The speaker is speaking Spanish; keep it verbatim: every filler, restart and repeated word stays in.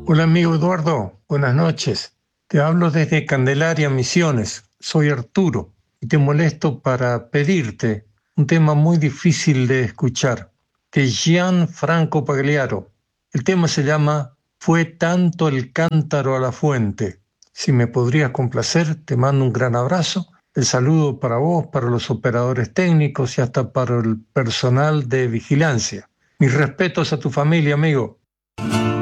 Hola amigo Eduardo, buenas noches. Te hablo desde Candelaria, Misiones. Soy Arturo y te molesto para pedirte un tema muy difícil de escuchar, de Gianfranco Pagliaro. El tema se llama Fue tanto el cántaro a la fuente. Si me podrías complacer, te mando un gran abrazo. El saludo para vos, para los operadores técnicos y hasta para el personal de vigilancia. Mis respetos a tu familia, amigo.